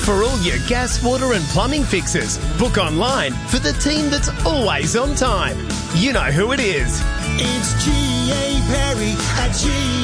For all your gas, water and plumbing fixes, book online for the team that's always on time. You know who it is. It's G.A. Perry at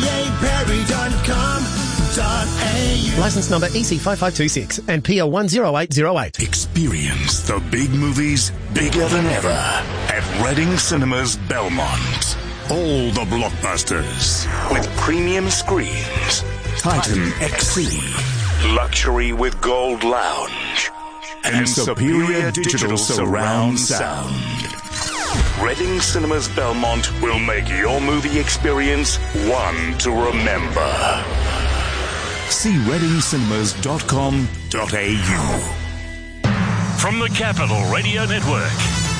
gaperry.com.au. Licence number EC5526 and PL 10808. Experience the big movies bigger than ever at Reading Cinemas Belmont. All the blockbusters with premium screens. Titan XC. Luxury with Gold Lounge. And superior digital surround sound. Reading Cinemas Belmont will make your movie experience one to remember. See readingcinemas.com.au. From the Capital Radio Network,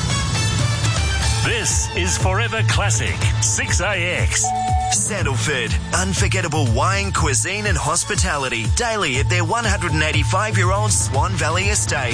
this is Forever Classic 6AX. Sandalford, unforgettable wine, cuisine and hospitality daily at their 185-year-old Swan Valley estate.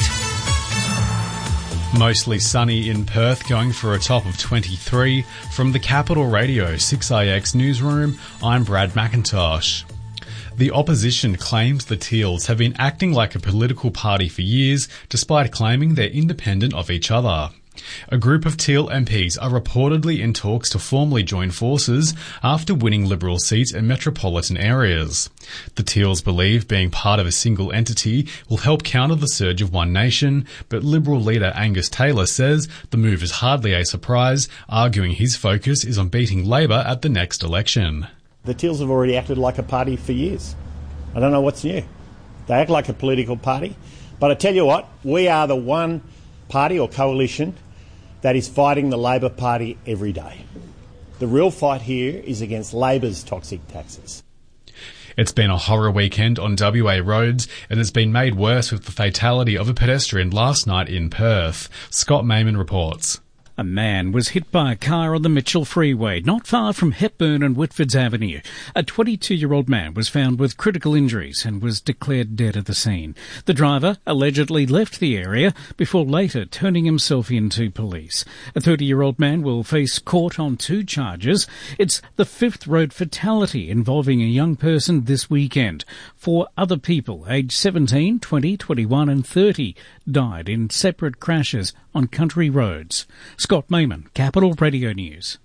Mostly sunny in Perth, going for a top of 23. From the Capital Radio 6AX newsroom, I'm Brad McIntosh. The opposition claims the Teals have been acting like a political party for years, despite claiming they're independent of each other. A group of Teal MPs are reportedly in talks to formally join forces after winning Liberal seats in metropolitan areas. The Teals believe being part of a single entity will help counter the surge of One Nation, but Liberal leader Angus Taylor says the move is hardly a surprise, arguing his focus is on beating Labor at the next election. The Teals have already acted like a party for years. I don't know what's new. They act like a political party. But I tell you what, we are the one party or coalition that is fighting the Labor Party every day. The real fight here is against Labor's toxic taxes. It's been a horror weekend on WA roads, and it's been made worse with the fatality of a pedestrian last night in Perth. Scott Mayman reports. A man was hit by a car on the Mitchell Freeway, not far from Hepburn and Whitfords Avenue. A 22-year-old man was found with critical injuries and was declared dead at the scene. The driver allegedly left the area before later turning himself in to police. A 30-year-old man will face court on 2 charges. It's the 5th road fatality involving a young person this weekend. 4 other people, aged 17, 20, 21 and 30, died in separate crashes on country roads. Scott Mayman, Capital Radio News.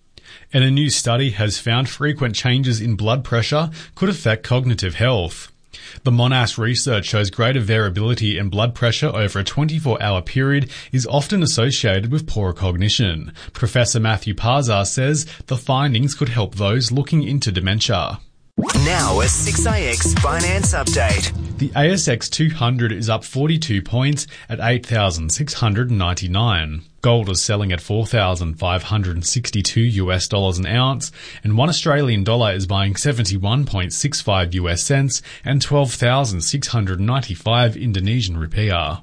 And a new study has found frequent changes in blood pressure could affect cognitive health. The Monash research shows greater variability in blood pressure over a 24-hour period is often associated with poorer cognition. Professor Matthew Parzar says the findings could help those looking into dementia. Now a 6AX Finance Update. The ASX 200 is up 42 points at 8,699. Gold is selling at $4,562 an ounce, and $1 Australian dollar is buying 71.65 US cents and 12,695 Indonesian rupiah.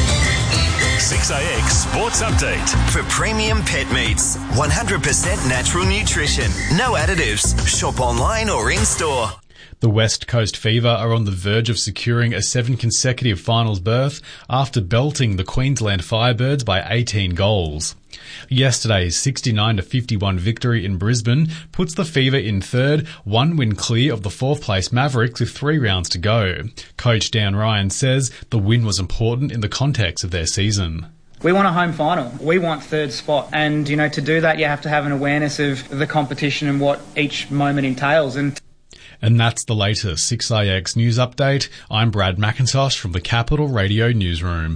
6AX Sports Update. For premium pet meats, 100% natural nutrition, no additives. Shop online or in-store. The West Coast Fever are on the verge of securing a 7 consecutive finals berth after belting the Queensland Firebirds by 18 goals. Yesterday's 69-51 victory in Brisbane puts the Fever in third, 1 win clear of the 4th place Mavericks with 3 rounds to go. Coach Dan Ryan says the win was important in the context of their season. We want a home final. We want 3rd spot. And, to do that, you have to have an awareness of the competition and what each moment entails. And that's the latest 6AX News Update. I'm Brad McIntosh from the Capital Radio Newsroom.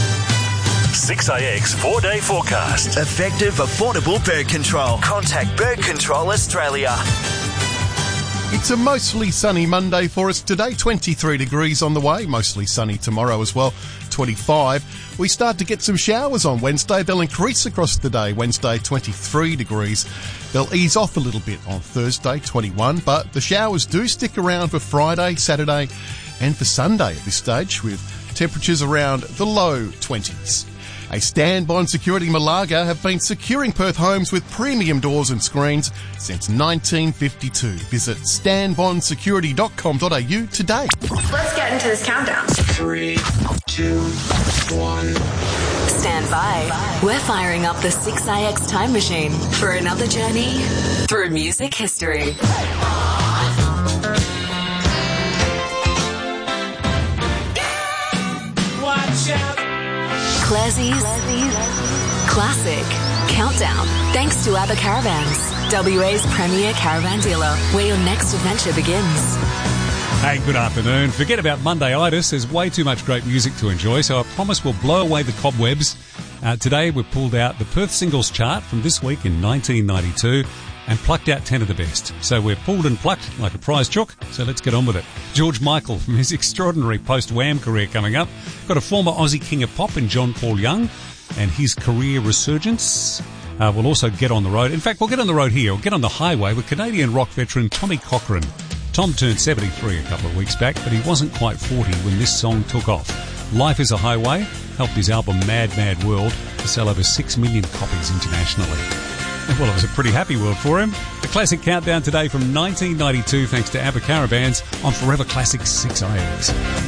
6AX 4-day forecast. Effective, affordable bird control. Contact Bird Control Australia. It's a mostly sunny Monday for us today, 23 degrees on the way, mostly sunny tomorrow as well, 25. We start to get some showers on Wednesday. They'll increase across the day. Wednesday, 23 degrees. They'll ease off a little bit on Thursday, 21, but the showers do stick around for Friday, Saturday and for Sunday at this stage, with temperatures around the low 20s. A Stand-Bond Security Malaga have been securing Perth homes with premium doors and screens since 1952. Visit standbondsecurity.com.au today. Let's get into this countdown. 3, 2, 1. Stand by. We're firing up the 6AX time machine for another journey through music history. Classie's Classic Countdown. Thanks to ABBA Caravans, WA's premier caravan dealer, where your next adventure begins. Hey, good afternoon. Forget about Monday-itis. There's way too much great music to enjoy, so I promise we'll blow away the cobwebs. Today we've pulled out the Perth Singles Chart from this week in 1992 and plucked out 10 of the best. So we're pulled and plucked like a prize chook, so let's get on with it. George Michael, from his extraordinary post-Wham career coming up. Got a former Aussie king of pop in John Paul Young and his career resurgence. We'll also get on the road. In fact, we'll get on the road here. We'll get on the highway with Canadian rock veteran Tommy Cochrane. Tom turned 73 a couple of weeks back, but he wasn't quite 40 when this song took off. Life is a Highway helped his album Mad Mad World to sell over 6 million copies internationally. Well, it was a pretty happy world for him. The Classic Countdown today from 1992, thanks to ABBA Caravans on Forever Classic 6IX.